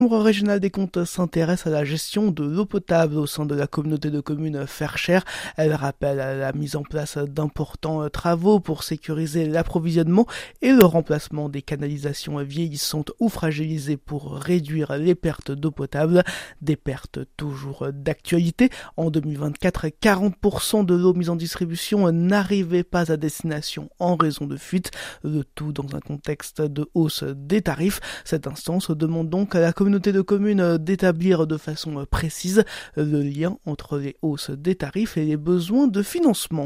La Chambre régionale des comptes s'intéresse à la gestion de l'eau potable au sein de la communauté de communes Ferchères. Elle rappelle à la mise en place d'importants travaux pour sécuriser l'approvisionnement et le remplacement des canalisations vieillissantes ou fragilisées pour réduire les pertes d'eau potable. Des pertes toujours d'actualité. En 2024, 40% de l'eau mise en distribution n'arrivait pas à destination en raison de fuites. Le tout dans un contexte de hausse des tarifs. Cette instance demande donc à la communauté de communes d'établir de façon précise le lien entre les hausses des tarifs et les besoins de financement.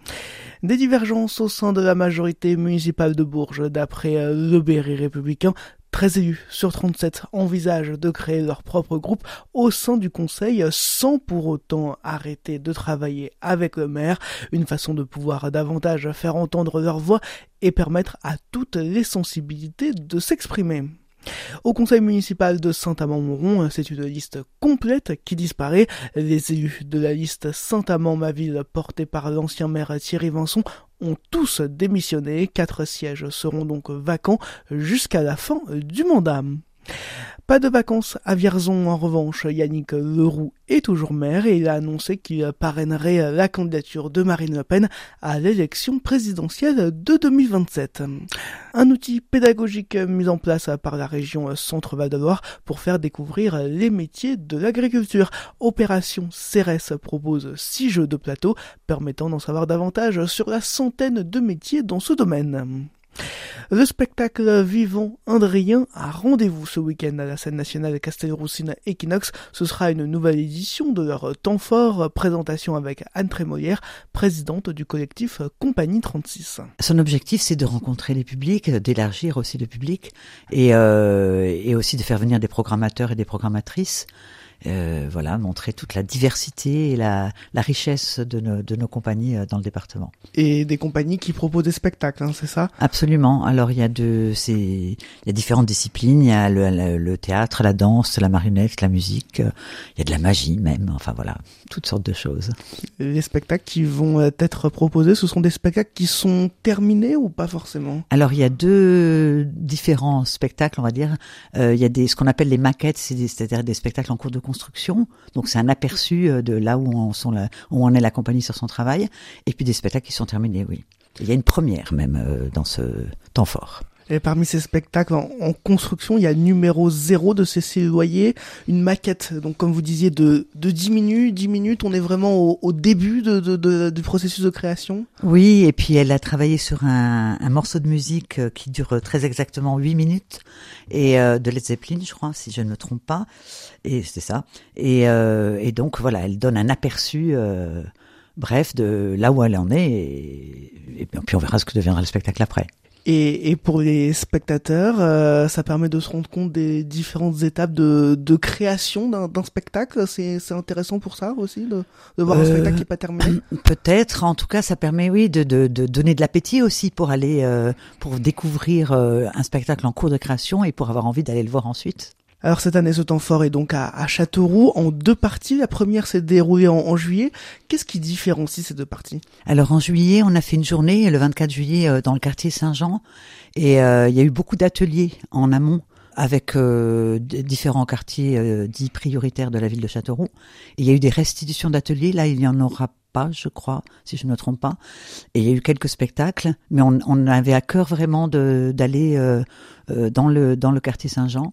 Des divergences au sein de la majorité municipale de Bourges. D'après le Berry républicain, 13 élus sur 37 envisagent de créer leur propre groupe au sein du conseil sans pour autant arrêter de travailler avec le maire. Une façon de pouvoir davantage faire entendre leur voix et permettre à toutes les sensibilités de s'exprimer. Au conseil municipal de Saint-Amand-Montrond, c'est une liste complète qui disparaît. Les élus de la liste Saint-Amand-Ma-Ville portée par l'ancien maire Thierry Vincent ont tous démissionné. 4 sièges seront donc vacants jusqu'à la fin du mandat. Pas de vacances à Vierzon en revanche. Yannick Leroux est toujours maire et il a annoncé qu'il parrainerait la candidature de Marine Le Pen à l'élection présidentielle de 2027. Un outil pédagogique mis en place par la région Centre-Val de Loire pour faire découvrir les métiers de l'agriculture. Opération CERES propose 6 jeux de plateau permettant d'en savoir davantage sur la centaine de métiers dans ce domaine. Le spectacle vivant indrien a rendez-vous ce week-end à la scène nationale Castelroussine Equinox. Ce sera une nouvelle édition de leur temps fort, présentation avec Anne Trémolière, présidente du collectif Compagnie 36. Son objectif, c'est de rencontrer les publics, d'élargir aussi le public et aussi de faire venir des programmateurs et des programmatrices. Montrer toute la diversité et la richesse de nos compagnies dans le département. Et des compagnies qui proposent des spectacles, c'est ça ? Absolument. Alors il y a différentes disciplines. Il y a le théâtre, la danse, la marionnette, la musique. Il y a de la magie même. Enfin voilà, toutes sortes de choses. Les spectacles qui vont être proposés, ce sont des spectacles qui sont terminés ou pas forcément ? Alors il y a 2 différents spectacles, on va dire. Il y a ce qu'on appelle les maquettes, c'est-à-dire des spectacles en cours de construction, donc c'est un aperçu de là où en est la compagnie sur son travail, et puis des spectacles qui sont terminés, oui. Il y a une première même dans ce temps fort. Et parmi ces spectacles en construction, il y a numéro 0 de Cécile Loyer, une maquette, donc comme vous disiez, de 10 minutes, on est vraiment au début du processus de création. Oui, et puis elle a travaillé sur un morceau de musique qui dure très exactement 8 minutes, et de Led Zeppelin, je crois, si je ne me trompe pas, et c'est ça. Et donc voilà, elle donne un aperçu bref de là où elle en est, et puis on verra ce que deviendra le spectacle après. Et pour les spectateurs, ça permet de se rendre compte des différentes étapes de création d'un spectacle. C'est intéressant pour ça aussi, de voir un spectacle qui n'est pas terminé. Peut-être, en tout cas, ça permet, oui, de donner de l'appétit aussi pour aller, pour découvrir un spectacle en cours de création et pour avoir envie d'aller le voir ensuite. Alors cette année, ce temps fort est donc à Châteauroux en 2 parties. La première s'est déroulée en juillet. Qu'est-ce qui différencie ces 2 parties ? Alors en juillet, on a fait une journée, le 24 juillet, dans le quartier Saint-Jean. Et il y a eu beaucoup d'ateliers en amont avec différents quartiers dits prioritaires de la ville de Châteauroux. Et il y a eu des restitutions d'ateliers. Là, il n'y en aura pas, je crois, si je ne me trompe pas. Et il y a eu quelques spectacles, mais on avait à cœur vraiment d'aller dans le quartier Saint-Jean.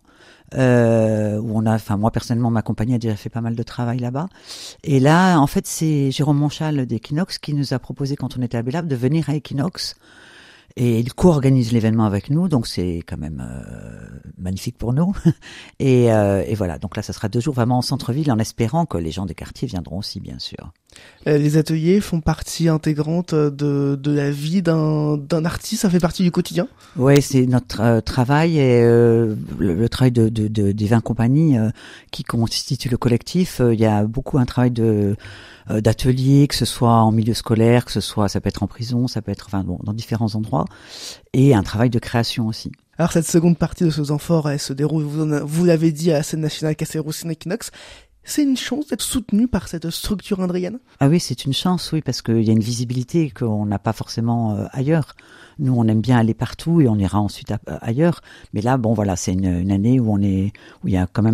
Où moi personnellement, ma compagnie a déjà fait pas mal de travail là-bas. Et là, en fait, c'est Jérôme Monchal d'Equinox qui nous a proposé, quand on était à Bellab, de venir à Equinox. Et il co-organise l'événement avec nous, donc c'est quand même magnifique pour nous. Et voilà, donc là, ça sera 2 jours vraiment en centre-ville, en espérant que les gens des quartiers viendront aussi, bien sûr. Les ateliers font partie intégrante de la vie d'un artiste, ça fait partie du quotidien ? Oui, c'est notre travail et le travail des 20 compagnies qui constituent le collectif. Il y a beaucoup un travail d'ateliers, que ce soit en milieu scolaire, ça peut être en prison, ça peut être dans différents endroits, et un travail de création aussi. Alors cette seconde partie de ce temps fort, elle se déroule, vous l'avez dit, à la scène nationale Castelroussine Equinox. C'est une chance d'être soutenu par cette structure indrienne? Ah oui, c'est une chance, oui, parce qu'il y a une visibilité qu'on n'a pas forcément ailleurs. Nous, on aime bien aller partout et on ira ensuite ailleurs. Mais là, bon, voilà, c'est une année où il y a quand même